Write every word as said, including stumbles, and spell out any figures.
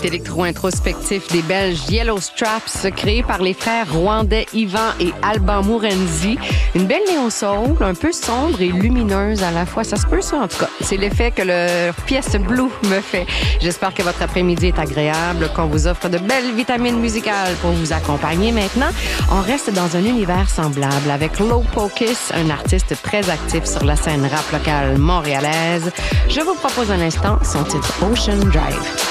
hit électro-introspectif des Belges Yellow Straps, créé par les frères rwandais Yvan et Alban Murenzi. Une belle néo-soul, un peu sombre et lumineuse à la fois. Ça se peut, ça, en tout cas. C'est l'effet que leur pièce Blue me fait. J'espère que votre après-midi est agréable, qu'on vous offre de belles vitamines musicales pour vous accompagner. Maintenant, on reste dans un univers semblable avec Low Pocus, un artiste très actif sur la scène rap locale montréalaise. Je vous propose un instant son titre Ocean Drive.